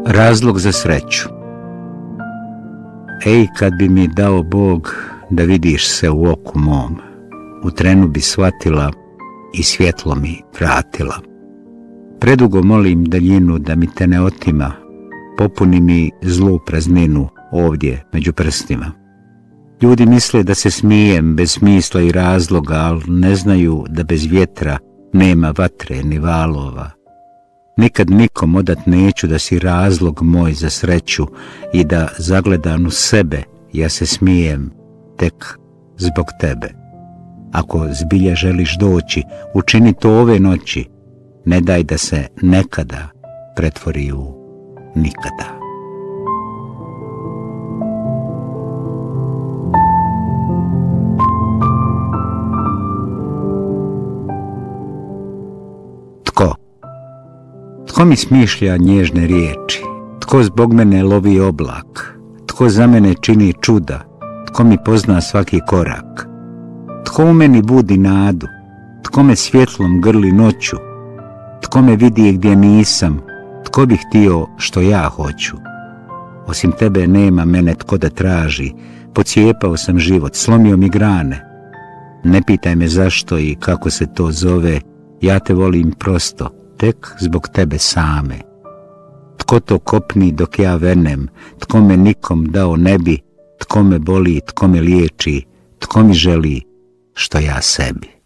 Razlog za sreću. Ej, kad bi mi dao Bog da vidiš se u oku mom, u trenu bi shvatila i svjetlo mi vratila. Predugo molim daljinu da mi te ne otima, popuni mi zlu prazninu ovdje među prstima. Ljudi misle da se smijem bez smisla i razloga, ali ne znaju da bez vjetra nema vatre ni valova. Nikad nikom odat neću da si razlog moj za sreću i da zagledan u sebe ja se smijem tek zbog tebe. Ako zbilja želiš doći, učini to ove noći, ne daj da se nekada pretvori u nikada. Tko mi smišlja nježne riječi? Tko zbog mene lovi oblak? Tko za mene čini čuda? Tko mi pozna svaki korak? Tko u meni budi nadu? Tko me svjetlom grli noću? Tko me vidi gdje nisam? Tko bi htio što ja hoću? Osim tebe nema mene tko da traži. Pocijepao sam život, slomio mi grane. Ne pitaj me zašto i kako se to zove, ja te volim prosto, tek zbog tebe same. Tko to kopni dok ja venem, tko me nikom dao ne bi, tko me boli, tko me liječi, tko mi želi što ja sebi.